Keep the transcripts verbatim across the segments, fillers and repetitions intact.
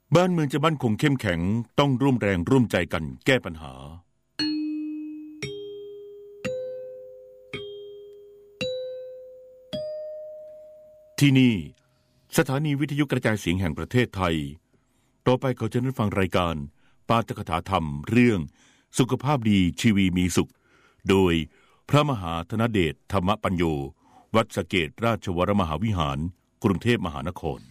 บ้านเมืองจะมั่นคงเข้มแข็งต้องร่วมแรงร่วมใจกันแก้ปัญหาที่นี่สถานีวิทยุกระจายเสียงแห่งประเทศไทยต่อไปเขาจะได้ฟังรายการปาฐกถาธรรมเรื่องสุขภาพดีชีวีมีสุขโดยพระมหาธนเดชธรรมปัญโยวัดสะเกษราชวรมหาวิหารกรุงเทพมหานคร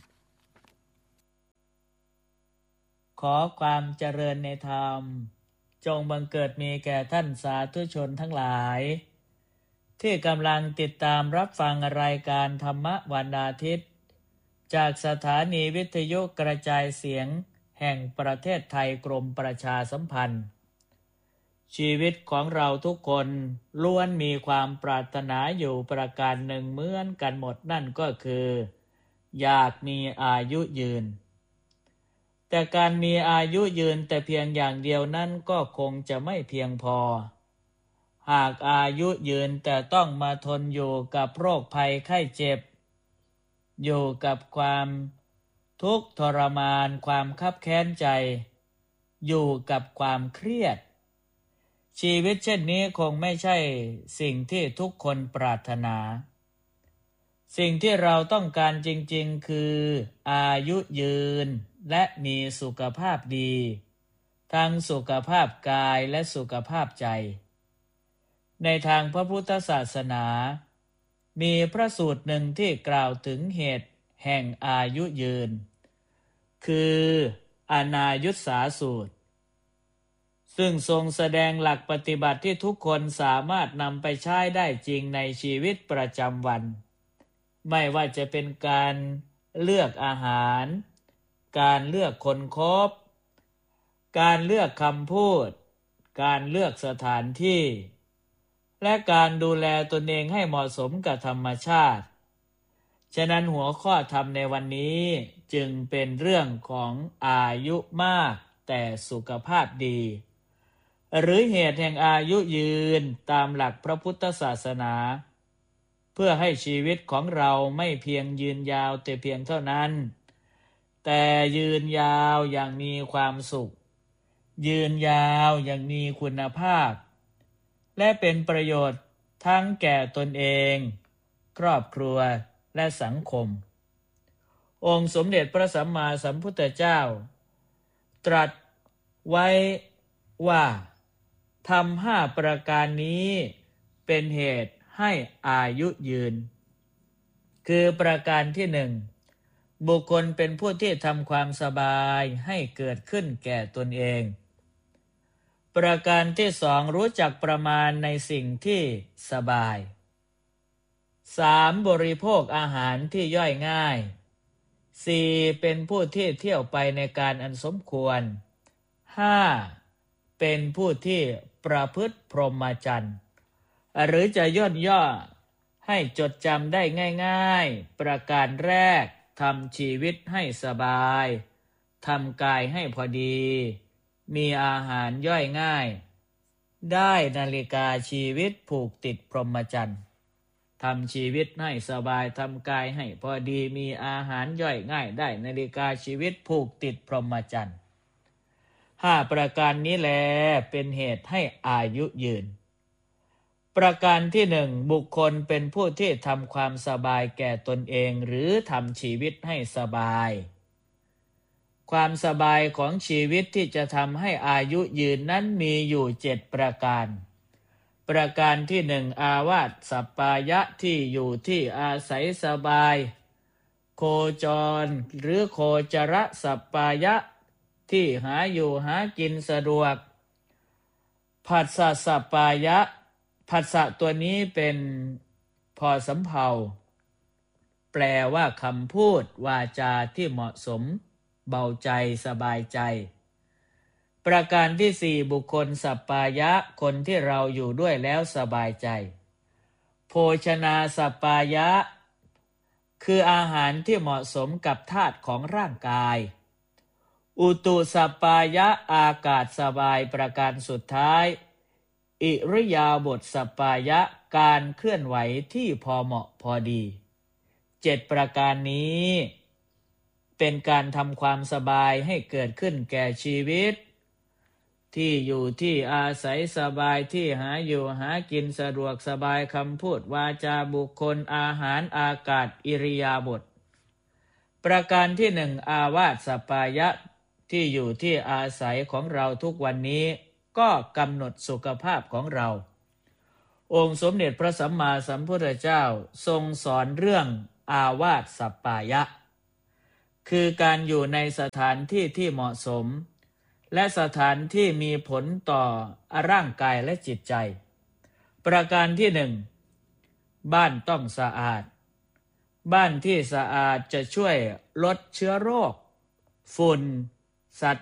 ขอความเจริญในธรรมจงบังเกิดมีแก่ท่านสาธุชนทั้งหลายที่กำลังติดตามรับฟังรายการธรรมวันอาทิตย์จากสถานีวิทยุกระจายเสียงแห่งประเทศไทยกรมประชาสัมพันธ์ชีวิตของเราทุกคนล้วนมีความปรารถนาอยู่ประการหนึ่งเหมือนกันหมดนั่นก็คืออยากมีอายุยืนแต่การมีอายุยืนแต่เพียงอย่างเดียวนั้นก็คงจะไม่เพียงพอหากอายุยืนแต่ต้องมาทนอยู่กับโรคภัยไข้เจ็บอยู่กับความทุกข์ทรมานความคับแค้นใจอยู่กับความเครียดชีวิตเช่นนี้คงไม่ใช่สิ่งที่ทุกคนปรารถนาสิ่งที่เราต้องการจริงๆคืออายุยืนและมีสุขภาพดีทั้งสุขภาพกายและสุขภาพใจในทางพระพุทธศาสนามีพระสูตรหนึ่งที่กล่าวถึงเหตุแห่งอายุยืนคืออนายุสสาสูตรซึ่งทรงแสดงหลักปฏิบัติที่ทุกคนสามารถนำไปใช้ได้จริงในชีวิตประจำวันไม่ว่าจะเป็นการเลือกอาหารการเลือกคนคบการเลือกคำพูดการเลือกสถานที่และการดูแลตนเองให้เหมาะสมกับธรรมชาติฉะนั้นหัวข้อธรรมในวันนี้จึงเป็นเรื่องของอายุมากแต่สุขภาพดีหรือเหตุแห่งอายุยืนตามหลักพระพุทธศาสนาเพื่อให้ชีวิตของเราไม่เพียงยืนยาวแต่เพียงเท่านั้นแต่ยืนยาวอย่างมีความสุขยืนยาวอย่างมีคุณภาพและเป็นประโยชน์ทั้งแก่ตนเองครอบครัวและสังคมองค์สมเด็จพระสัมมาสัมพุทธเจ้าตรัสไว้ว่าทำห้าประการนี้เป็นเหตุให้อายุยืนคือประการที่หนึ่งบุคคลเป็นผู้ที่ทำความสบายให้เกิดขึ้นแก่ตนเองประการที่สองรู้จักประมาณในสิ่งที่สบายสามบริโภคอาหารที่ย่อยง่ายสี่เป็นผู้ที่เที่ยวไปในการอันสมควรห้าเป็นผู้ที่ประพฤติพรหมจรรย์หรือจะย่นย่อให้จดจำได้ง่ายๆประการแรกทำชีวิตให้สบายทำกายให้พอดีมีอาหารย่อยง่ายได้นาฬิกาชีวิตผูกติดพรหมจรรย์ทำชีวิตให้สบายทำกายให้พอดีมีอาหารย่อยง่ายได้นาฬิกาชีวิตผูกติดพรหมจรรย์ห้าประการนี้แลเป็นเหตุให้อายุยืนประการที่หนึ่งบุคคลเป็นผู้ที่ทำความสบายแก่ตนเองหรือทำชีวิตให้สบายความสบายของชีวิตที่จะทำให้อายุยืนนั้นมีอยู่เจ็ดประการประการที่หนึ่งอาวาสสัปปายะที่อยู่ที่อาศัยสบายโคจรหรือโคจรสัปปายะที่หาอยู่หากินสะดวกผัสสะสัปปายะผัสสะตัวนี้เป็นพอสำเภาแปลว่าคำพูดวาจาที่เหมาะสมเบาใจสบายใจประการที่สี่บุคคลสัปปายะคนที่เราอยู่ด้วยแล้วสบายใจโภชนาสัปปายะคืออาหารที่เหมาะสมกับธาตุของร่างกายอุตุสัปปายะอากาศสบายประการสุดท้ายอิริยาบถสัปปายะการเคลื่อนไหวที่พอเหมาะพอดีเจ็ดประการนี้เป็นการทำความสบายให้เกิดขึ้นแก่ชีวิตที่อยู่ที่อาศัยสบายที่หาอยู่หากินสะดวกสบายคำพูดวาจาบุคคลอาหารอากาศอิริยาบถประการที่หนึ่งอาวาสสปายะที่อยู่ที่อาศัยของเราทุกวันนี้ก็กำหนดสุขภาพของเราองค์สมเด็จพระสัมมาสัมพุทธเจ้าทรงสอนเรื่องอาวาสสปายะคือการอยู่ในสถานที่ที่เหมาะสมและสถานที่มีผลต่อร่างกายและจิตใจประการที่หนึ่งบ้านต้องสะอาดบ้านที่สะอาดจะช่วยลดเชื้อโรคฝุ่นสัตว์